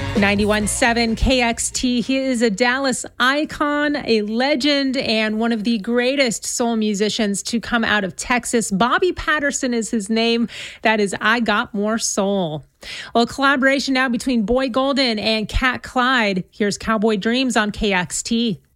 91.7 KXT. He is a Dallas icon, a legend, and one of the greatest soul musicians to come out of Texas. Bobby Patterson is his name. That is I Got More Soul. Well, collaboration now between Boy Golden and Cat Clyde. Here's Cowboy Dreams on KXT.